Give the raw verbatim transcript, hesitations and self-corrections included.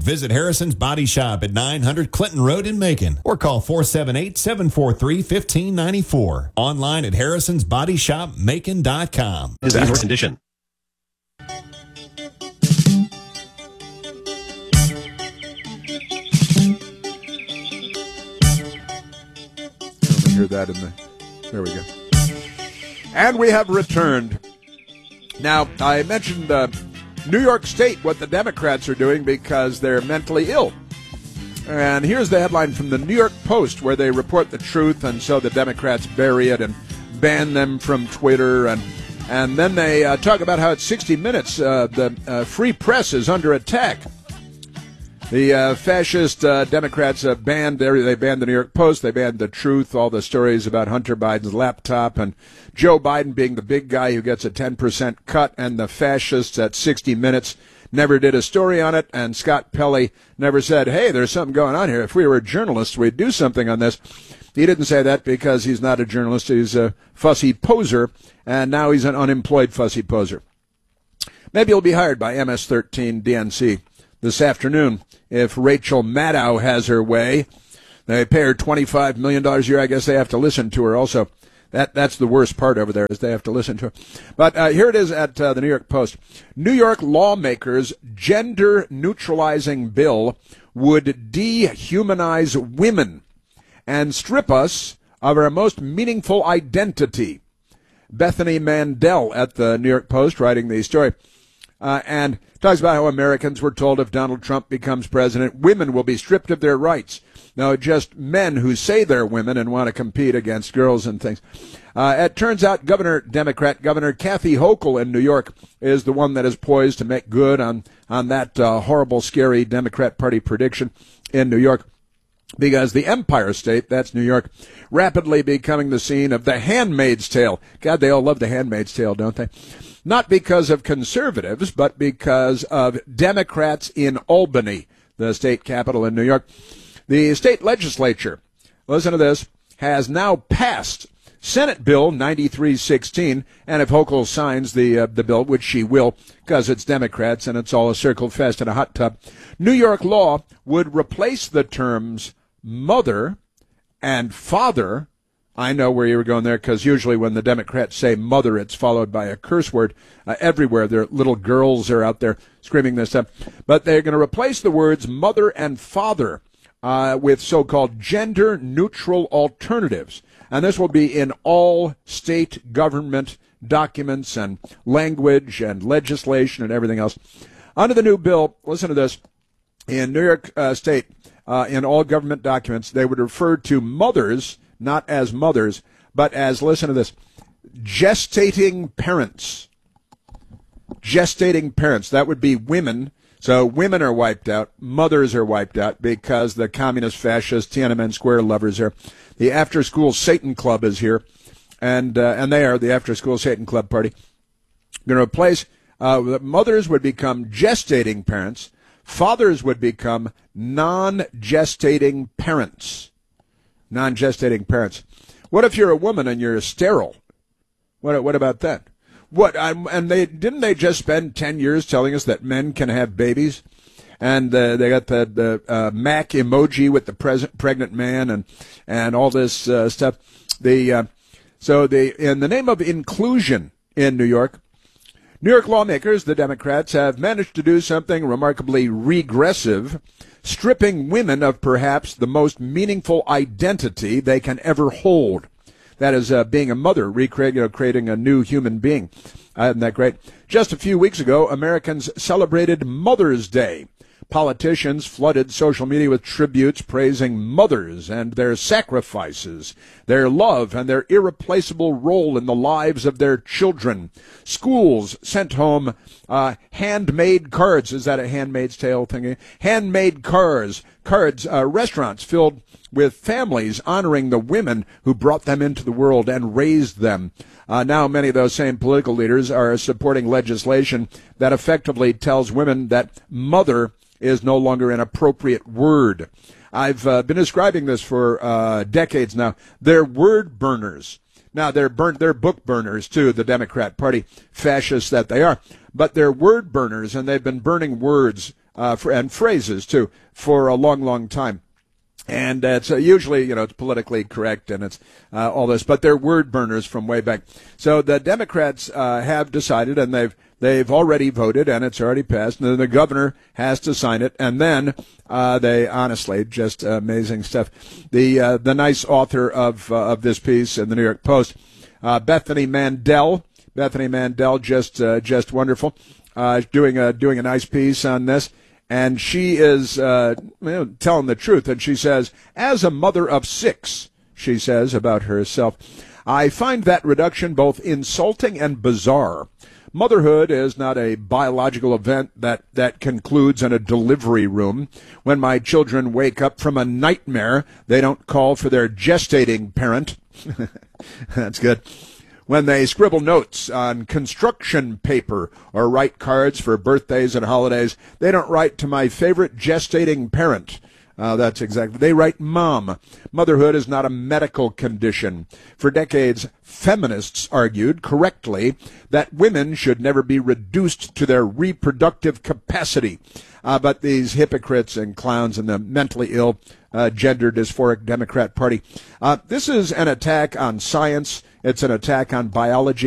Visit Harrison's Body Shop at nine hundred Clinton Road in Macon or call four seven eight, seven four three, one five nine four. Online at harrisons body shop macon dot com. Is that condition? Hear that in the there we go. And we have returned. Now, I mentioned uh, New York State, what the Democrats are doing because they're mentally ill. And here's the headline from the New York Post where they report the truth, and so the Democrats bury it and ban them from Twitter. And and then they uh, talk about how at sixty minutes uh, the uh, free press is under attack. The uh, fascist uh, Democrats uh, banned, they banned the New York Post, they banned The Truth, all the stories about Hunter Biden's laptop, and Joe Biden being the big guy who gets a ten percent cut, and the fascists at sixty minutes never did a story on it, and Scott Pelley never said, hey, there's something going on here. If we were journalists, we'd do something on this. He didn't say that because he's not a journalist, he's a fussy poser, and now he's an unemployed fussy poser. Maybe he'll be hired by M S thirteen D N C this afternoon if Rachel Maddow has her way. They pay her twenty-five million dollars a year. I guess they have to listen to her also. That That's the worst part over there is they have to listen to her. But uh, here it is at uh, the New York Post. New York lawmakers' gender-neutralizing bill would dehumanize women and strip us of our most meaningful identity. Bethany Mandel at the New York Post writing the story. Uh, and talks about how Americans were told if Donald Trump becomes president, women will be stripped of their rights. No, just men who say they're women and want to compete against girls and things. Uh, it turns out Governor, Democrat Governor Kathy Hochul in New York is the one that is poised to make good on, on that uh, horrible, scary Democrat Party prediction in New York. Because the Empire State, that's New York, rapidly becoming the scene of The Handmaid's Tale. God, they all love The Handmaid's Tale, don't they? Not because of conservatives, but because of Democrats in Albany, the state capital in New York. The state legislature, listen to this, has now passed Senate Bill ninety-three sixteen, and if Hochul signs the uh, the bill, which she will, because it's Democrats and it's all a circle fest in a hot tub, New York law would replace the terms mother and father. I know where you were going there, because usually when the Democrats say mother, it's followed by a curse word. Uh, everywhere, their little girls are out there screaming this stuff. But they're going to replace the words mother and father uh, with so-called gender-neutral alternatives. And this will be in all state government documents and language and legislation and everything else. Under the new bill, listen to this, in New York uh, State, uh, in all government documents, they would refer to mothers not as mothers, but as, listen to this, gestating parents. Gestating parents. That would be women. So women are wiped out. Mothers are wiped out because the communist, fascist, Tiananmen Square lovers are. The after-school Satan Club is here, and uh, and they are the after-school Satan Club party. Going to replace, uh, mothers would become gestating parents. Fathers would become non-gestating parents. Non-gestating parents. What if you're a woman and you're sterile? What what about that? What um, and they didn't they just spend ten years telling us that men can have babies, and uh, they got the the uh, Mac emoji with the present pregnant man and and all this uh, stuff. The uh, so the in the name of inclusion in New York, New York lawmakers, the Democrats, have managed to do something remarkably regressive, stripping women of perhaps the most meaningful identity they can ever hold. That is uh, being a mother, recreating, you know, creating a new human being. Uh, isn't that great? Just a few weeks ago, Americans celebrated Mother's Day. Politicians flooded social media with tributes praising mothers and their sacrifices, their love, and their irreplaceable role in the lives of their children. Schools sent home uh, handmade cards. Is that a Handmaid's Tale thing? Handmade cards. Cards. Uh, restaurants filled with families honoring the women who brought them into the world and raised them. Uh, now many of those same political leaders are supporting legislation that effectively tells women that mother is no longer an appropriate word. I've uh, been describing this for uh, decades now. They're word burners. Now, they're burn- they're book burners, too, the Democrat Party, fascists that they are. But they're word burners, and they've been burning words uh, for, and phrases, too, for a long, long time. And uh, it's uh, usually, you know, it's politically correct and it's uh, all this, but they're word burners from way back. So the Democrats uh, have decided, and they've they've already voted, and it's already passed. And then the governor has to sign it, and then uh, they honestly just uh, amazing stuff. The uh, the nice author of uh, of this piece in the New York Post, uh, Bethany Mandel. Bethany Mandel, just uh, just wonderful, uh, doing a doing a nice piece on this. And she is uh, you know, telling the truth. And she says, as a mother of six, she says about herself, I find that reduction both insulting and bizarre. Motherhood is not a biological event that, that concludes in a delivery room. When my children wake up from a nightmare, they don't call for their gestating parent. That's good. When they scribble notes on construction paper or write cards for birthdays and holidays, they don't write to my favorite gestating parent. Uh, that's exactly. They write mom. Motherhood is not a medical condition. For decades, feminists argued correctly that women should never be reduced to their reproductive capacity. Uh, but these hypocrites and clowns in the mentally ill, uh, gender dysphoric Democrat Party, uh, this is an attack on science. It's an attack on biology.